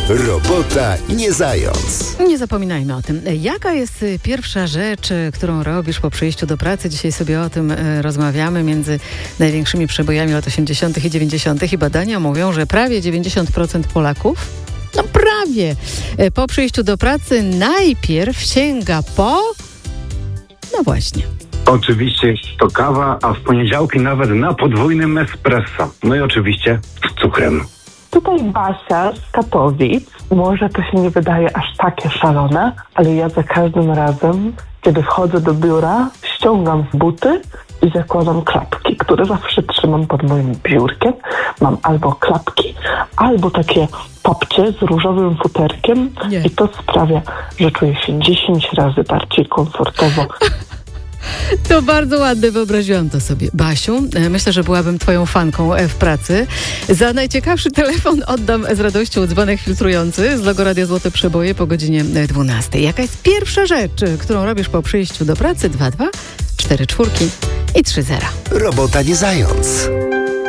Robota nie zając. Nie zapominajmy o tym. Jaka jest pierwsza rzecz, którą robisz po przyjściu do pracy? Dzisiaj sobie o tym rozmawiamy między największymi przebojami lat 80. i 90. I badania mówią, że prawie 90% Polaków, no prawie, po przyjściu do pracy najpierw sięga po... No właśnie. Oczywiście jest to kawa, a w poniedziałki nawet na podwójnym espresso. No i oczywiście z cukrem. Tutaj Basia z Katowic. Może to się nie wydaje aż takie szalone, ale ja za każdym razem, kiedy wchodzę do biura, ściągam buty i zakładam klapki, które zawsze trzymam pod moim biurkiem. Mam albo klapki, albo takie popcie z różowym futerkiem. Nie. I to sprawia, że czuję się 10 razy bardziej komfortowo. To bardzo ładne, wyobraziłam to sobie. Basiu, myślę, że byłabym twoją fanką w pracy. Za najciekawszy telefon oddam z radością dzwonek filtrujący z logo Radia Złote Przeboje po godzinie 12. Jaka jest pierwsza rzecz, którą robisz po przyjściu do pracy? 22 44 i 30. Robota nie zając.